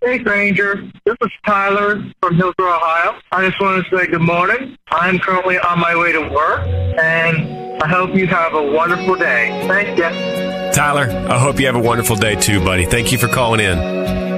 Hey, stranger. This is Tyler from Hillsborough, Ohio. I just want to say good morning. I'm currently on my way to work, and I hope you have a wonderful day. Thank you. Tyler, I hope you have a wonderful day too, buddy. Thank you for calling in.